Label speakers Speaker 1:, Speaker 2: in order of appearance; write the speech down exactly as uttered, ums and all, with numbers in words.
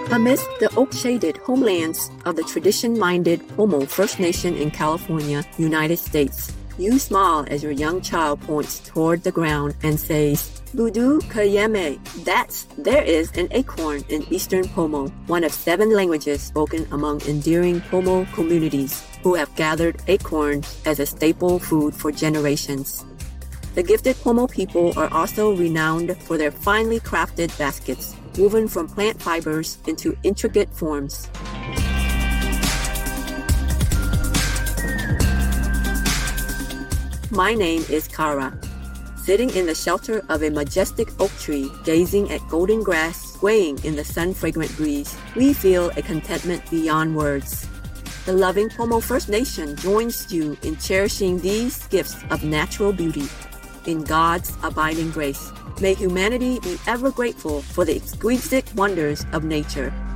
Speaker 1: Amidst the oak-shaded homelands of the tradition-minded Pomo First Nation in California, United States, you smile as your young child points toward the ground and says, Budu Kayeme. That's, there is an acorn in Eastern Pomo, one of seven languages spoken among endearing Pomo communities who have gathered acorns as a staple food for generations. The gifted Pomo people are also renowned for their finely crafted baskets, woven from plant fibers into intricate forms. My name is Kara. Sitting in the shelter of a majestic oak tree, gazing at golden grass swaying in the sun-fragrant breeze, we feel a contentment beyond words. The loving Pomo First Nation joins you in cherishing these gifts of natural beauty. In God's abiding grace, may humanity be ever grateful for the exquisite wonders of nature.